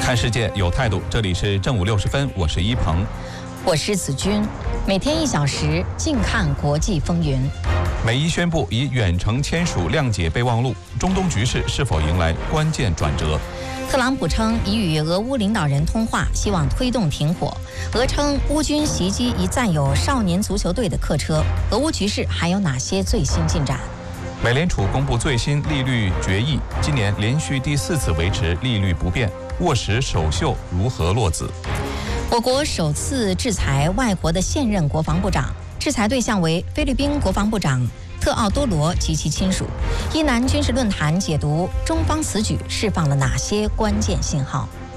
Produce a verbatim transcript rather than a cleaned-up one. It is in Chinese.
看世界有态度，这里是正午六十分，我是一鹏， 我是子君，每天一小时，静看国际风云。 美伊宣布以远程签署谅解备忘录，中东局势是否迎来关键转折？ 特朗普称已与俄乌领导人通话，希望推动停火。俄称乌军袭击已载有少年足球队的客车。俄乌局势还有哪些最新进展？ 美联储公布最新利率决议，今年连续第四次维持利率不变，沃什首秀如何落子？ 我国首次制裁外国的现任国防部长，制裁对象为菲律宾国防部长特奥多罗及其亲属。伊南军事论坛解读中方此举释放了哪些关键信号？